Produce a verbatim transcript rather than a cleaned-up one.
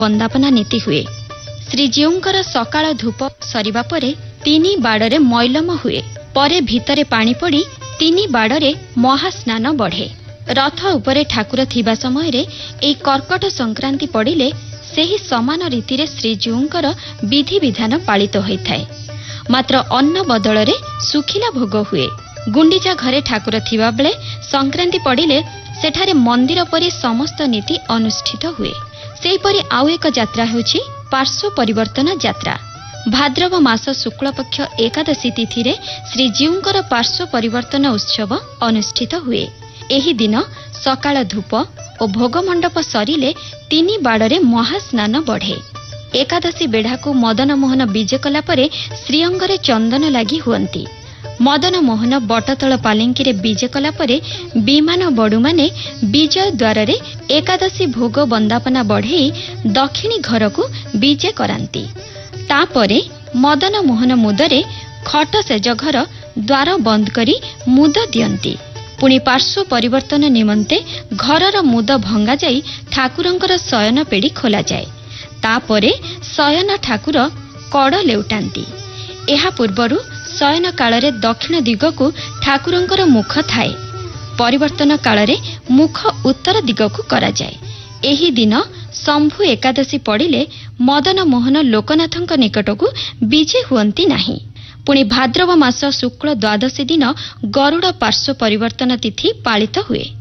वंदापना नीति हुए। श्रीजीउंकर सकाळ धूप सरिबा परे तीनी बाड़े मैलम हुए। परे भितरे पानी पड़ी तीनी बाड़े महास्नान बढ़े। रथ उपरे ठाकुर थिबा समय रे एई कर्कट संक्रांति पड़िले सेही समान रीति श्रीजीउंकर विधि विधान पालित होइथाय। मात्र अन्न बदल रे सुखिला भोग हुए। गुंडीचा घरे ठाकुर थिबा बेले संक्रांति पड़िले सेठारे मंदिर परि समस्त नीति अनुष्ठित हुए। सेहीपरि आउ एक यात्रा हेउछि पार्श्व परिवर्तन यात्रा। भाद्रव मास शुक्ल पक्ष एकादशी तिथि रे श्रीजीउंकर पार्श्व परिवर्तन उत्सव अनुष्ठित हुए। एही दिन सकाळ धूप और भोग मंडप सरिले तीनी बाड़े महास्नान बढ़े। एकादशी बेढ़ा को मदन मोहन बीजे कला परे श्रीअंगरे चंदन लगी हुअंती। मदन मोहन बटतल पालिंकी रे बीजे कला परे विमान बड़ू माने विजय द्वार रे एकादशी भोग वंदापना बढ़े दक्षिणी घर को बीजे करांती। तापरे मदन मोहन मुदरे खट सेज घर द्वार बंद करी मुद दियंती। पुणी पार्श्व परिवर्तन निमंते घरर मुद भंगा जाई ठाकुरंकर शयन पेड़ी खोला जाए। तापरे शयन ठाकुर कड़ लेउटांती। एहा पूर्वरु शयन कालरे दक्षिण दिग को ठाकुरंकर मुख थाए। परिवर्तन कालरे मुख उत्तर दिग को करा जाए। एही दिन शंभु एकादशी पड़िले मदन मोहन लोकनाथंक निकट को बीजे हुअंती नाही। पुणी भाद्रव मास शुक्ल द्वादशी दिन गरुड़ पार्श्व परिवर्तन तिथि पालित हुए।